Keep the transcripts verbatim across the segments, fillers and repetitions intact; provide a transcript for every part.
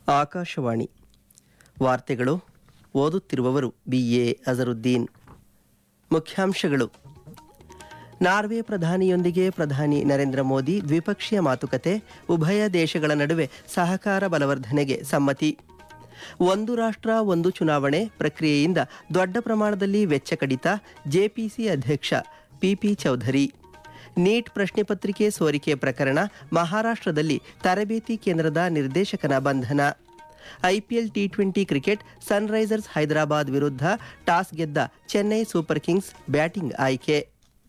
ಆಕಾಶವಾಣಿ ವಾರ್ತೆಗಳು ಓದುತ್ತಿರುವವರು B A Azharuddin. ಮುಖ್ಯಾಂಶಗಳು: ನಾರ್ವೆ ಪ್ರಧಾನಿಯೊಂದಿಗೆ ಪ್ರಧಾನಿ ನರೇಂದ್ರ ಮೋದಿ ದ್ವಿಪಕ್ಷೀಯ ಮಾತುಕತೆ, ಉಭಯ ದೇಶಗಳ ನಡುವೆ ಸಹಕಾರ ಬಲವರ್ಧನೆಗೆ ಸಮ್ಮತಿ. ಒಂದು ರಾಷ್ಟ್ರ ಒಂದು ಚುನಾವಣೆ ಪ್ರಕ್ರಿಯೆಯಿಂದ ದೊಡ್ಡ ಪ್ರಮಾಣದಲ್ಲಿ ವೆಚ್ಚ ಕಡಿತ, ಜೆಪಿಸಿ ಅಧ್ಯಕ್ಷ ಪಿಪಿ ಚೌಧರಿ. ನೀಟ್ ಪ್ರಶ್ನೆ ಪತ್ರಿಕೆ ಸೋರಿಕೆ ಪ್ರಕರಣ, ಮಹಾರಾಷ್ಟ್ರದಲ್ಲಿ ತರಬೇತಿ ಕೇಂದ್ರದ ನಿರ್ದೇಶಕನ ಬಂಧನ. IPL T twenty cricket, Sunrisers Hyderabad ವಿರುದ್ಧ ಟಾಸ್ ಗೆದ್ದ ಚೆನ್ನೈ ಸೂಪರ್ ಕಿಂಗ್ಸ್ ಬ್ಯಾಟಿಂಗ್ ಆಯ್ಕೆ.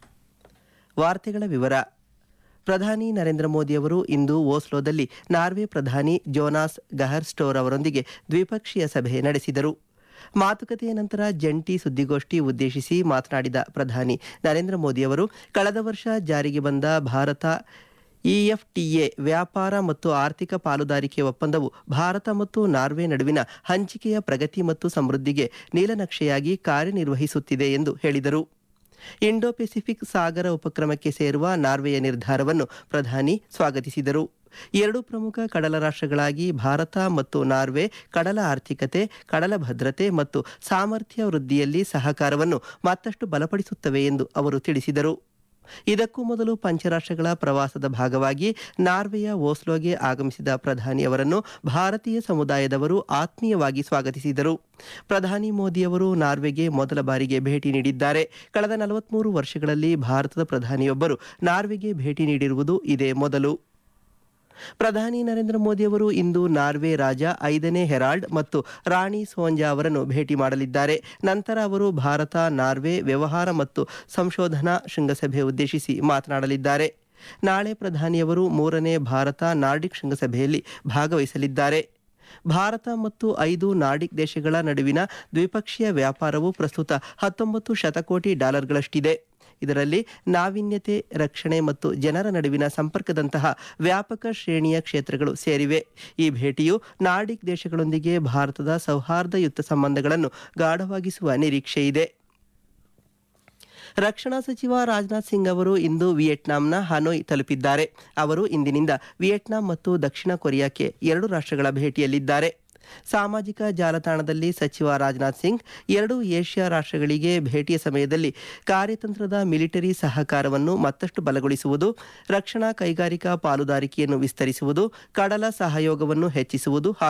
ವಾರ್ತೆಗಳ ವಿವರ. ಪ್ರಧಾನಿ ನರೇಂದ್ರ ಮೋದಿ ಅವರು ಇಂದು ಓಸ್ಲೋದಲ್ಲಿ ನಾರ್ವೆ ಪ್ರಧಾನಿ ಜೋನಾಸ್ ಗಹರ್ ಸ್ಟೋರ್ ಅವರೊಂದಿಗೆ ದ್ವಿಪಕ್ಷೀಯ ಸಭೆ ನಡೆಸಿದರು. ಮಾತುಕತೆಯ ನಂತರ ಜಂಟಿ ಸುದ್ದಿಗೋಷ್ಠಿ ಉದ್ದೇಶಿಸಿ ಮಾತನಾಡಿದ ಪ್ರಧಾನಿ ನರೇಂದ್ರ ಮೋದಿ ಅವರು, ಕಳೆದ ವರ್ಷ ಜಾರಿಗೆ ಬಂದ ಭಾರತ ಇಎಫ್ಟಿಎ ವ್ಯಾಪಾರ ಮತ್ತು ಆರ್ಥಿಕ ಪಾಲುದಾರಿಕೆ ಒಪ್ಪಂದವು ಭಾರತ ಮತ್ತು ನಾರ್ವೆ ನಡುವಿನ ಹಂಚಿಕೆಯ ಪ್ರಗತಿ ಮತ್ತು ಸಮೃದ್ಧಿಗೆ ನೀಲನಕ್ಷೆಯಾಗಿ ಕಾರ್ಯನಿರ್ವಹಿಸುತ್ತಿದೆ ಎಂದು ಹೇಳಿದರು. ಇಂಡೋ ಪೆಸಿಫಿಕ್ ಸಾಗರ ಉಪಕ್ರಮಕ್ಕೆ ಸೇರುವ ನಾರ್ವೆಯ ನಿರ್ಧಾರವನ್ನು ಪ್ರಧಾನಿ ಸ್ವಾಗತಿಸಿದರು. ಎರಡು ಪ್ರಮುಖ ಕಡಲ ರಾಷ್ಟ್ರಗಳಾಗಿ ಭಾರತ ಮತ್ತು ನಾರ್ವೆ ಕಡಲ ಆರ್ಥಿಕತೆ, ಕಡಲ ಭದ್ರತೆ ಮತ್ತು ಸಾಮರ್ಥ್ಯ ವೃದ್ಧಿಯಲ್ಲಿ ಸಹಕಾರವನ್ನು ಮತ್ತಷ್ಟು ಬಲಪಡಿಸುತ್ತವೆ ಎಂದು ಅವರು ತಿಳಿಸಿದರು. ಇದಕ್ಕೂ ಮೊದಲು ಪಂಚರಾಷ್ಟ್ರಗಳ ಪ್ರವಾಸದ ಭಾಗವಾಗಿ ನಾರ್ವೆಯ ಓಸ್ಲೋಗೆ ಆಗಮಿಸಿದ ಪ್ರಧಾನಿ ಅವರನ್ನು ಭಾರತೀಯ ಸಮುದಾಯದವರು ಆತ್ಮೀಯವಾಗಿ ಸ್ವಾಗತಿಸಿದರು. ಪ್ರಧಾನಿ ಮೋದಿಯವರು ನಾರ್ವೆಗೆ ಮೊದಲ ಬಾರಿಗೆ ಭೇಟಿ ನೀಡಿದ್ದಾರೆ. ಕಳೆದ ನಲವತ್ಮೂರು ವರ್ಷಗಳಲ್ಲಿ ಭಾರತದ ಪ್ರಧಾನಿಯೊಬ್ಬರು ನಾರ್ವೆಗೆ ಭೇಟಿ ನೀಡಿರುವುದು ಇದೇ ಮೊದಲು. ಪ್ರಧಾನಿ ನರೇಂದ್ರ ಮೋದಿ ಅವರು ಇಂದು ನಾರ್ವೆ ರಾಜ ಐದನೇ ಹೆರಾಲ್ಡ್ ಮತ್ತು ರಾಣಿ ಸೋಂಜಾ ಅವರನ್ನು ಭೇಟಿ ಮಾಡಲಿದ್ದಾರೆ. ನಂತರ ಅವರು ಭಾರತ ನಾರ್ವೆ ವ್ಯವಹಾರ ಮತ್ತು ಸಂಶೋಧನಾ ಶೃಂಗಸಭೆ ಉದ್ದೇಶಿಸಿ ಮಾತನಾಡಲಿದ್ದಾರೆ. ನಾಳೆ ಪ್ರಧಾನಿಯವರು ಮೂರನೇ ಭಾರತ ನಾರ್ಡಿಕ್ ಶೃಂಗಸಭೆಯಲ್ಲಿ ಭಾಗವಹಿಸಲಿದ್ದಾರೆ. ಭಾರತ ಮತ್ತು ಐದು ನಾರ್ಡಿಕ್ ದೇಶಗಳ ನಡುವಿನ ದ್ವಿಪಕ್ಷೀಯ ವ್ಯಾಪಾರವು ಪ್ರಸ್ತುತ ಹತ್ತೊಂಬತ್ತು ಶತಕೋಟಿ ಡಾಲರ್ಗಳಷ್ಟಿದೆ. ಇದರಲ್ಲಿ ನಾವೀನ್ಯತೆ, ರಕ್ಷಣೆ ಮತ್ತು ಜನರ ನಡುವಿನ ಸಂಪರ್ಕದಂತಹ ವ್ಯಾಪಕ ಶ್ರೇಣಿಯ ಕ್ಷೇತ್ರಗಳು ಸೇರಿವೆ. ಈ ಭೇಟಿಯು ನಾರ್ಡಿಕ್ ದೇಶಗಳೊಂದಿಗೆ ಭಾರತದ ಸೌಹಾರ್ದಯುತ ಸಂಬಂಧಗಳನ್ನು ಗಾಢವಾಗಿಸುವ ನಿರೀಕ್ಷೆಯಿದೆ. ರಕ್ಷಣಾ ಸಚಿವ ರಾಜನಾಥ್ ಸಿಂಗ್ ಅವರು ಇಂದು ವಿಯೆಟ್ನಾಂನ ಹನೋಯ್ ತಲುಪಿದ್ದಾರೆ. ಅವರು ಇಂದಿನಿಂದ ವಿಯೆಟ್ನಾಂ ಮತ್ತು ದಕ್ಷಿಣ ಕೊರಿಯಾಕ್ಕೆ ಎರಡು ರಾಷ್ಟ್ರಗಳ ಭೇಟಿಯಲ್ಲಿದ್ದಾರೆ. ಸಾಮಾಜಿಕ ಜಾಲತಾಣದಲ್ಲಿ ಸಚಿವ ರಾಜನಾಥ್ ಸಿಂಗ್ ಎರಡು ಏಷ್ಯಾ ರಾಷ್ಟ್ರಗಳಿಗೆ ಭೇಟಿಯ ಸಮಯದಲ್ಲಿ ಕಾರ್ಯತಂತ್ರದ ಮಿಲಿಟರಿ ಸಹಕಾರವನ್ನು ಮತ್ತಷ್ಟು ಬಲಗೊಳಿಸುವುದು, ರಕ್ಷಣಾ ಕೈಗಾರಿಕಾ ಪಾಲುದಾರಿಕೆಯನ್ನು ವಿಸ್ತರಿಸುವುದು, ಕಡಲ ಸಹಯೋಗವನ್ನು ಹೆಚ್ಚಿಸುವುದು